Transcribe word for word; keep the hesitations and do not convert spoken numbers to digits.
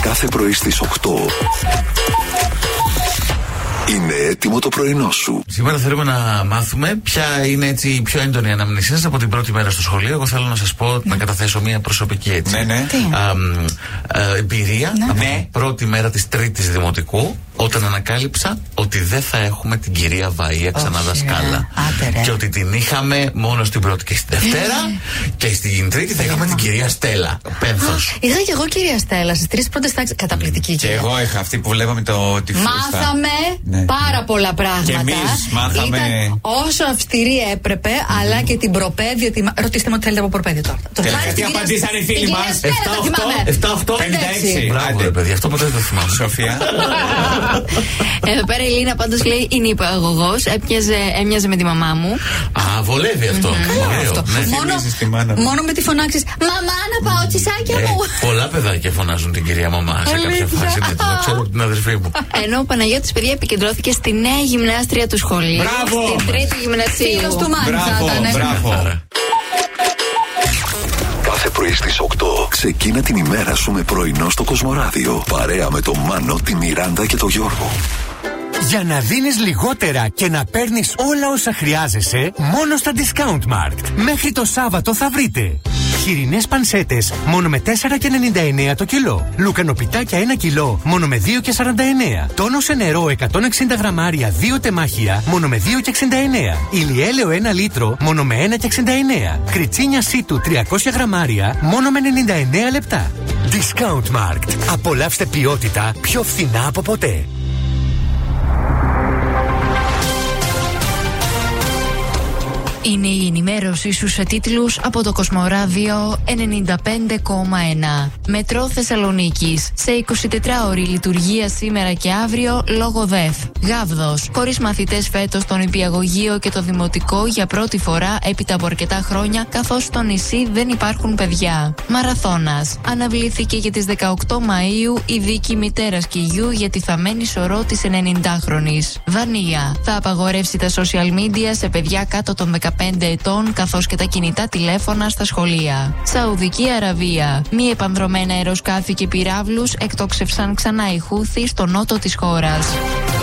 Κάθε πρωί στις οκτώ. Είναι έτοιμο το πρωινό σου. Σήμερα θέλουμε να μάθουμε ποια είναι έτσι η πιο έντονη αναμνησία σας από την πρώτη μέρα στο σχολείο. Εγώ θέλω να σας πω, ναι. να καταθέσω μια προσωπική έτσι. Ναι, ναι. Α, α, εμπειρία ναι. από ναι. την πρώτη μέρα της τρίτης δημοτικού, όταν ανακάλυψα ότι δεν θα έχουμε την κυρία Βαΐα ξανά δασκάλα. Και ότι την είχαμε μόνο στην πρώτη και στη Δευτέρα και στην τρίτη θα είχαμε την κυρία Στέλλα. Πένθος. Είχα και εγώ κυρία Στέλλα στις τρεις πρώτες τάξεις. Καταπληκτική. Και εγώ είχα αυτή που βλέπαμε το τη φούστα. Μάθαμε ναι. πάρα πολλά πράγματα. Και εμείς μάθαμε. Ήταν όσο αυστηρή έπρεπε, mm. αλλά και την προπαίδεια. Τη... Ρωτήστε με ό,τι θέλετε από προπαίδεια τώρα. Το τι απαντήσαν οι φίλοι μας. επτά οκτώ πενήντα έξι. Μπράβο, ρε παιδί, αυτό ποτέ δεν το θυμάμαι. Σοφία. Εδώ πέρα η Λίνα πάντως λέει είναι υπαγωγός. Έμοιαζε με τη μαμά μου. Α, βολεύει αυτό. Μόνο με τη φωνάξεις μαμά να πάω τσισάκια μου. Πολλά παιδάκια φωνάζουν την κυρία μαμά σε κάποια φάση. Το ξέρω από την αδερφή μου. Ενώ ο Παναγιώτης, παιδιά, επικεντρώθηκε στη νέα γυμνάστρια του σχολείου. Μπράβο! Στην τρίτη γυμνασίου. Φίλος του Μάνη θα ήταν. Μπράβο. Κάθε πρωί στις οκτώ ξεκίνα την ημέρα σου με πρωινό στο Κοσμοράδιο. Παρέα με τον Μάνο, τη Μιράντα και τον Γιώργο. Για να δίνεις λιγότερα και να παίρνεις όλα όσα χρειάζεσαι, μόνο στα Discount Markt. Μέχρι το Σάββατο θα βρείτε χοιρινές πανσέτες μόνο με τέσσερα και ενενήντα εννέα το κιλό. Λουκανοπιτάκια ένα κιλό μόνο με δύο και σαράντα εννέα. Τόνο σε νερό εκατόν εξήντα γραμμάρια δύο τεμάχια μόνο με δύο και εξήντα εννέα. Ηλιέλαιο ένα λίτρο μόνο με ένα και εξήντα εννέα. Κριτσίνια σίτου τριακόσια γραμμάρια μόνο με ενενήντα εννέα λεπτά. Discount Markt. Απολαύστε ποιότητα πιο φθηνά από ποτέ. Είναι η ενημέρωσή σου σε τίτλους από το Κοσμοράδιο ενενήντα πέντε κόμμα ένα. Μετρό Θεσσαλονίκης. Σε εικοσιτετράωρη λειτουργία σήμερα και αύριο λόγω ΔΕΘ. Γάβδος. Χωρίς μαθητές φέτος στο νηπιαγωγείο και το δημοτικό για πρώτη φορά έπειτα από αρκετά χρόνια, καθώς στο νησί δεν υπάρχουν παιδιά. Μαραθώνας. Αναβλήθηκε για τις δεκαοκτώ Μαΐου η δίκη μητέρας και γιου για τη θαμμένη σωρό της ενενηντάχρονης. Δανία. Θα απαγορεύσει τα social media σε παιδιά κάτω των δεκαπέντε ετών, καθώς και τα κινητά τηλέφωνα στα σχολεία. Σαουδική Αραβία. Μη επανδρομένα αεροσκάφη και πυράβλους εκτόξευσαν ξανά οι Χούθοι στο νότο της χώρας.